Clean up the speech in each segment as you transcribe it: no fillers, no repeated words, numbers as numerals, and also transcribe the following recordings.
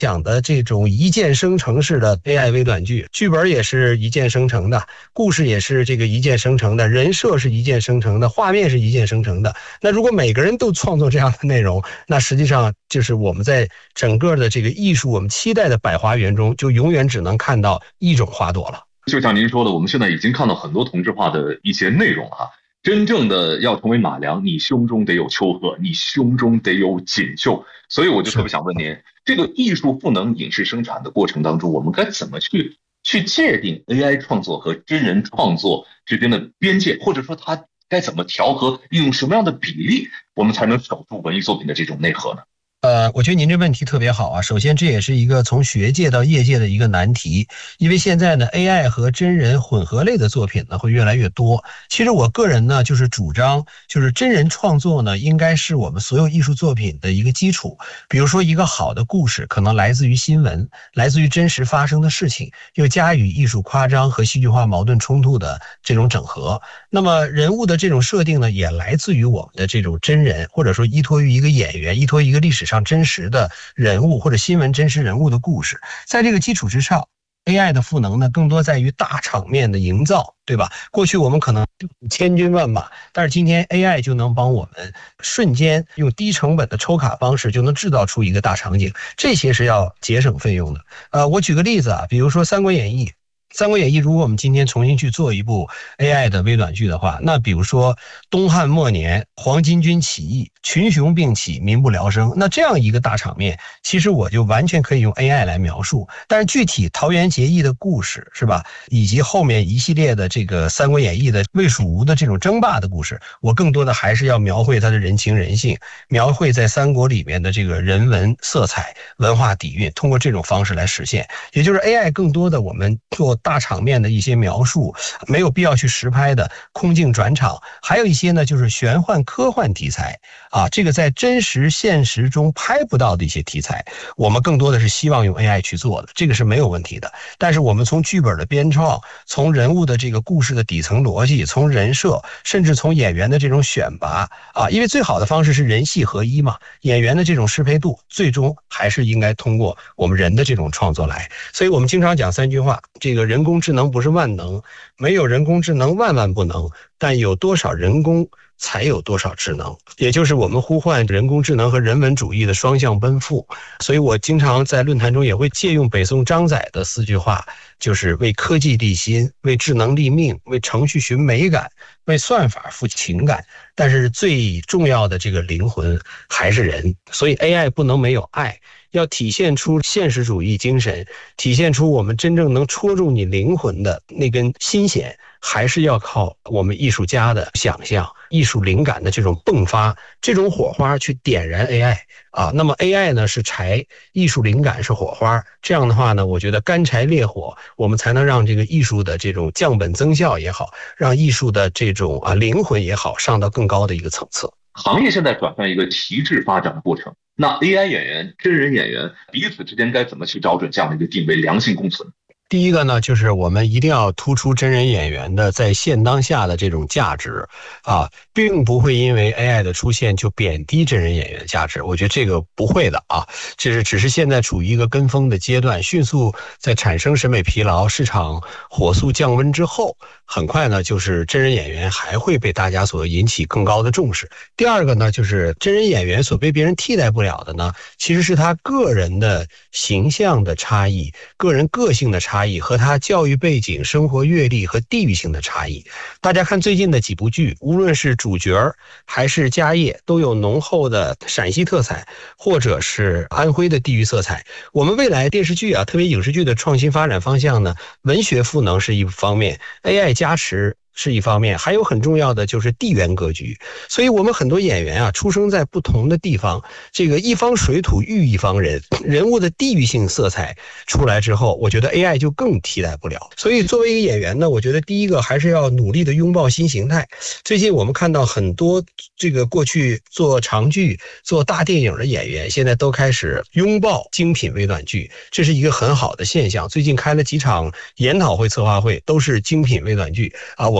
讲的这种一键生成式的 AI 微短剧，剧本也是一键生成的，故事也是这个一键生成的，人设是一键生成的，画面是一键生成的。那如果每个人都创作这样的内容，那实际上就是我们在整个的这个艺术我们期待的百花园中，就永远只能看到一种花朵了。 就像您说的，我们现在已经看到很多同质化的一些内容哈。真正的要成为马良，你胸中得有丘壑，你胸中得有锦绣。所以我就特别想问您，这个艺术赋能影视生产的过程当中，我们该怎么去界定 AI 创作和真人创作之间的边界，或者说它该怎么调和，用什么样的比例，我们才能守住文艺作品的这种内核呢？ 我觉得您这问题特别好啊。首先，这也是一个从学界到业界的一个难题，因为现在呢 ，AI 和真人混合类的作品呢会越来越多。其实我个人呢就是主张，就是真人创作呢应该是我们所有艺术作品的一个基础。比如说一个好的故事可能来自于新闻，来自于真实发生的事情，又加以艺术夸张和戏剧化矛盾冲突的这种整合。那么人物的这种设定呢，也来自于我们的这种真人，或者说依托于一个演员，依托一个历史上真实的人物或者新闻真实人物的故事。在这个基础之上，AI 的赋能呢，更多在于大场面的营造，对吧？过去我们可能千军万马，但是今天 AI 就能帮我们瞬间用低成本的抽卡方式就能制造出一个大场景，这些是要节省费用的。我举个例子啊，比如说《三国演义》。三国演义如果我们今天重新去做一部 AI 的微短剧的话，那比如说东汉末年黄巾军起义，群雄并起，民不聊生，那这样一个大场面，其实我就完全可以用 AI 来描述。但是具体桃园结义的故事是吧，以及后面一系列的这个三国演义的魏蜀吴的这种争霸的故事，我更多的还是要描绘它的人情人性，描绘在三国里面的这个人文色彩、文化底蕴，通过这种方式来实现。也就是 AI 更多的我们做大场面的一些描述，没有必要去实拍的空镜转场，还有一些呢就是玄幻科幻题材啊，这个在真实现实中拍不到的一些题材，我们更多的是希望用 AI 去做的，这个是没有问题的。但是我们从剧本的编创，从人物的这个故事的底层逻辑，从人设，甚至从演员的这种选拔啊，因为最好的方式是人戏合一嘛，演员的这种适配度，最终还是应该通过我们人的这种创作来。所以我们经常讲3句话，这个人工智能不是万能，没有人工智能万万不能，但有多少人工才有多少智能，也就是我们呼唤人工智能和人文主义的双向奔赴。所以我经常在论坛中也会借用北宋张载的4句话，就是为科技立心，为智能立命，为程序寻美感，为算法赋情感。但是最重要的这个灵魂还是人，所以 AI 不能没有爱，要体现出现实主义精神，体现出我们真正能戳中你灵魂的那根心弦，还是要靠我们艺术家的想象、艺术灵感的这种迸发，这种火花去点燃 AI 啊。那么 AI 呢是柴，艺术灵感是火花，这样的话呢，我觉得干柴烈火，我们才能让这个艺术的这种降本增效也好，让艺术的这种灵魂也好，上到更高的一个层次。 行业现在转向一个提质发展的过程，那 AI 演员、真人演员彼此之间该怎么去找准这样的一个定位，良性共存？ 第一个呢，就是我们一定要突出真人演员的在现当下的这种价值啊，并不会因为 AI 的出现就贬低真人演员价值，我觉得这个不会的啊，只是现在处于一个跟风的阶段，迅速在产生审美疲劳、市场火速降温之后，很快呢，就是真人演员还会被大家所引起更高的重视。第二个呢，就是真人演员所被别人替代不了的呢，其实是他个人的形象的差异、个人个性的差异和他教育背景、生活阅历和地域性的差异。大家看最近的几部剧，无论是主角还是家业，都有浓厚的陕西特彩，或者是安徽的地域色彩。我们未来电视剧啊，特别影视剧的创新发展方向呢，文学赋能是一方面， AI 加持是一方面，还有很重要的就是地缘格局。所以我们很多演员啊，出生在不同的地方，这个一方水土育一方人，人物的地域性色彩出来之后，我觉得 AI 就更替代不了。所以作为一个演员呢，我觉得第一个还是要努力的拥抱新形态。最近我们看到很多这个过去做长剧、做大电影的演员，现在都开始拥抱精品微短剧，这是一个很好的现象。最近开了几场研讨会、策划会，都是精品微短剧啊。我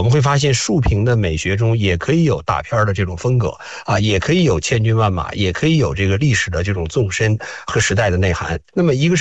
我们会发现竖屏的美学中也可以有大片的这种风格啊，也可以有千军万马，也可以有这个历史的这种纵深和时代的内涵。那么一个